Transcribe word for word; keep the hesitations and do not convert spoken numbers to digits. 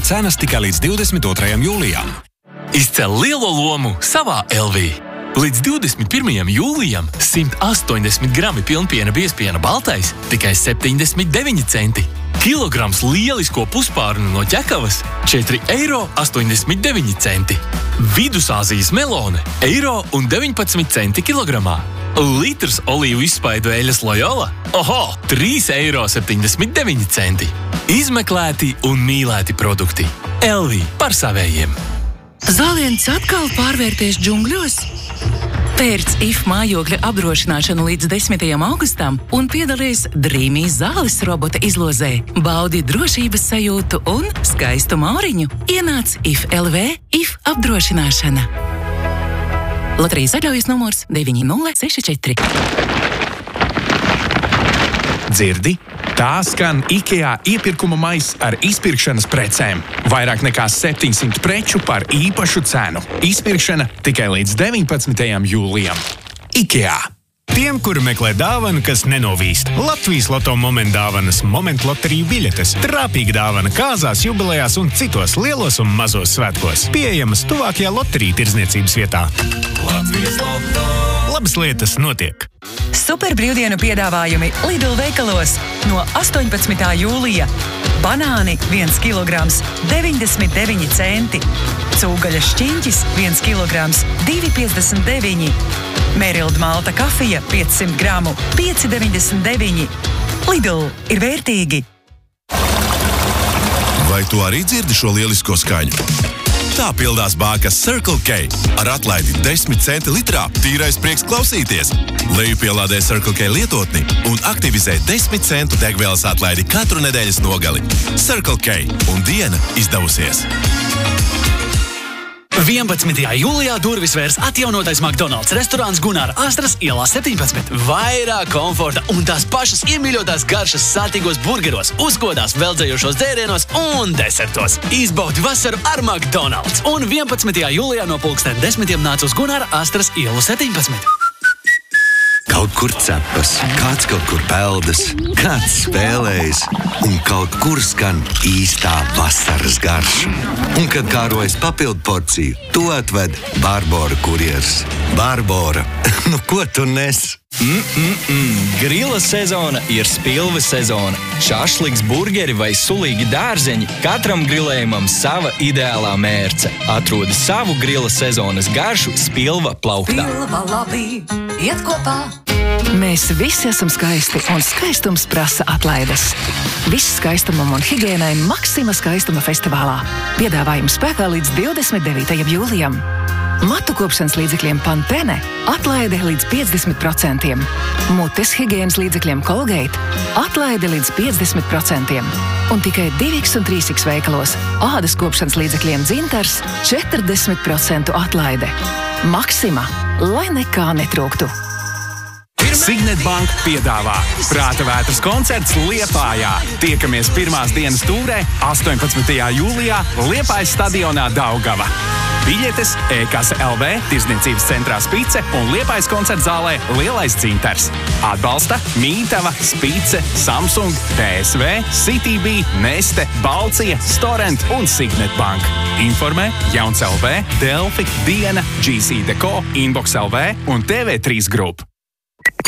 cenas tikai līdz divdesmit otrajam jūlijam. Izcel lielo lomu savā L V. Līdz divdesmit pirmajam jūlijam simt astoņdesmit grami pilnpiena biezpiena baltais tikai septiņdesmit deviņi centi. Kilograms lielisko puspārnu no ķekavas četri eiro astoņdesmit deviņi centi. Vidusāzijas melone eiro un deviņpadsmit centi kilogramā. Litrs olīvu izspaidu eļas Loyola oho, trīs eiro septiņdesmit deviņi centi. Izmeklēti un mīlēti produkti. L V par savējiem. Zāliens atkal pārvērties džungļos? Pērc I F mājokļa apdrošināšanu līdz desmitajam augustam un piedalies Dreamy zāles robota izlozē. Baudi drošības sajūtu un skaistu mauriņu. Ienāc I F L V I F apdrošināšana. Loterijas atļaujas numurs deviņi nulle seši četri. Dzirdi? Tā skan IKEA iepirkuma maiss ar izpirkšanas precēm. Vairāk nekā septiņsimt preču par īpašu cenu. Izpirkšana tikai līdz deviņpadsmitajam jūlijam. IKEA. Tiem, kuri meklē dāvanu, kas nenovīst. Latvijas Loto Moment dāvanas, Moment loteriju biļetes, trāpīga dāvana kāzās, jubilejās un citos lielos un mazos svētkos. Pieejamas tuvākajā loteriju tirdzniecības vietā. Latvijas Loto. Labas lietas notiek. Super brīvdienu piedāvājumi Lidl veikalos no astoņpadsmitā jūlija. Banāni viens kilograms deviņdesmit deviņi centi. Cūgaļas šķiņķis viens kilograms divi piecdesmit deviņi. Merild malta kafija piecsimt gramu pieci deviņdesmit deviņi. Lidl ir vērtīgi. Vai tu arī dzirdi šo lielisko skaņu? Tā pildās bākas Circle K. Ar atlaidi desmit centi litrā tīrais prieks klausīties. Lejupielādē Circle K lietotni un aktivizē desmit centu degvielas atlaidi katru nedēļas nogali. Circle K un diena izdevusies. vienpadsmitajā jūlijā durvis vērs atjaunotais McDonald's restorāns Gunāra Astras ielā septiņpadsmit. Vairāk komforta un tās pašas iemīļotās garšas sātīgos burgeros, uzkodās veldzējošos dzērienos un desertos. Izbaudi vasaru ar McDonald's. Un vienpadsmitajā jūlijā no pulksten desmitiem nāc uz Gunāra Astras ielu septiņpadsmit. Kaut kur cepas, kāds kaut kur peldas, kāds spēlējas un kaut kur skan īstā vasaras garša. Un, kad kārojas papildu porciju, to atved Barbora kurjers. Barbora, nu ko tu nes? Mm-mm-mm. Grila sezona ir spilve sezona. Šašliks, burgeri vai sulīgi dārzeņi, katram grilējumam sava ideālā mērce. Atrodi savu grila sezonas garšu Spilva plauktā. Pilva labi, iet kopā. Mēs visi esam skaisti, un skaistums prasa atlaides. Viss skaistumam un higiēnai Maxima skaistuma festivālā. Piedāvājums spēkā līdz divdesmit devītajam jūlijam. Matu kopšanas līdzekļiem Pantene atlaide līdz piecdesmit procentiem. Mutes higiēnas līdzekļiem Colgate atlaide līdz piecdesmit procentiem. Un tikai divi un trīs veikalos ādas kopšanas līdzekļiem Dzintars četrdesmit procentu atlaide. Maxima, lai nekā netrūktu. Signet Bank piedāvā Prāta vētras koncerts Liepājā. Tiekamies pirmās dienas tūrē astoņpadsmitajā jūlijā Liepājas stadionā Daugava. Biļetes e-kasa L V, tirdzniecības centrā Spice un Liepājas koncerta zālē Lielais Cintars. Atbalsta Mītava, Spice, Samsung, T S V, City B, Neste, Balcija, Storent un Signet Bank. Informē Jauns L V, Delfi, Diena, G C Deco, Inbox L V un T V trīs Group.